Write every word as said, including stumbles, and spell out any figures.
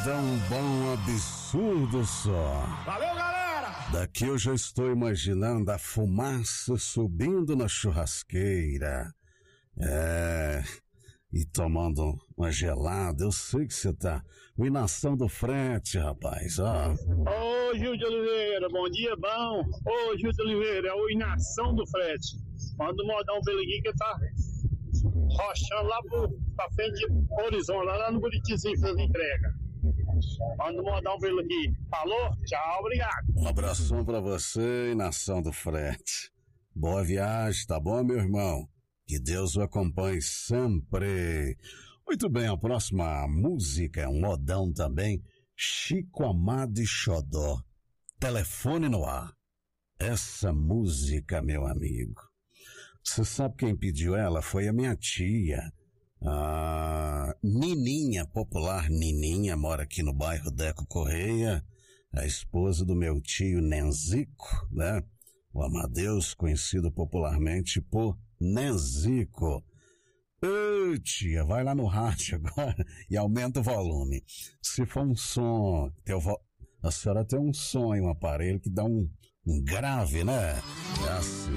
modão bom absurdo só. Valeu, galera! Daqui eu já estou imaginando a fumaça subindo na churrasqueira. É... E tomando uma gelada. Eu sei que você tá. O Inação do Frete, rapaz, ó. Ô, Gil de Oliveira, bom dia, bom. Ô, Gil de Oliveira, é o Inação do Frete. Manda um modão pra ele aqui que tá rochando lá pro, pra frente de Horizonte, lá, lá no Buritizinho, fazendo entrega. Manda um modão pra ele aqui. Falou? Tchau, obrigado. Um abração pra você, Inação do Frete. Boa viagem, tá bom, meu irmão? Que Deus o acompanhe sempre. Muito bem, a próxima música é um modão também. Chico Amado e Xodó. Telefone no ar. Essa música, meu amigo. Você sabe quem pediu ela? Foi a minha tia. A Nininha, popular Nininha, mora aqui no bairro Deco Correia. A esposa do meu tio Nenzico, né? O Amadeus, conhecido popularmente por Nenzico. Ô, tia, vai lá no rádio agora e aumenta o volume. Se for um som, teu vo... a senhora tem um som em um aparelho que dá um, um grave, né? É assim.